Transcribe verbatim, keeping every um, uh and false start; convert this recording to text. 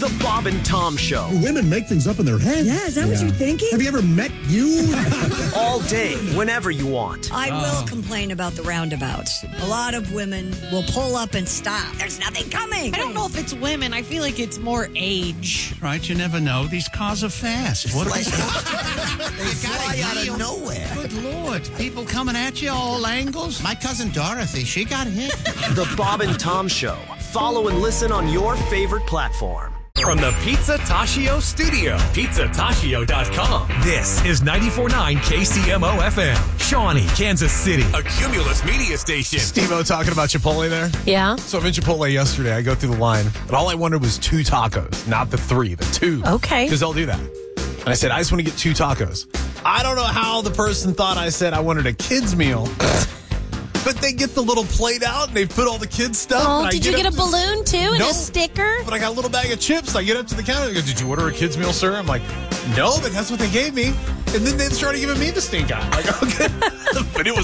The Bob and Tom Show. Women make things up in their head. Yeah, is that yeah. what you're thinking? Have you ever met you? All day, whenever you want. I will oh. complain about the roundabouts. A lot of women will pull up and stop. There's nothing coming. I don't know if it's women. I feel like it's more age. Right, you never know. These cars are fast. What are like, they fly out of nowhere. Good Lord. People coming at you all angles. My cousin Dorothy, she got hit. The Bob and Tom Show. Follow and listen on your favorite platform. From the Pizza Tashio Studio, pizza tashio dot com. This is ninety-four point nine K C M O F M, Shawnee, Kansas City. A Cumulus media station. Steve-O talking about Chipotle there? Yeah. So I'm in Chipotle yesterday. I go through the line, but all I wanted was two tacos, not the three, the two. Okay. Because they'll do that. And I said, I just want to get two tacos. I don't know how the person thought I said I wanted a kid's meal. But they get the little plate out, and they put all the kids' stuff. Oh, and did I you get get a balloon, too, and no, a sticker? But I got a little bag of chips. I get up to the counter, and they go, did you order a kid's meal, sir? I'm like, no, but that's what they gave me. And then they started giving me the stink eye. Like, okay. But it was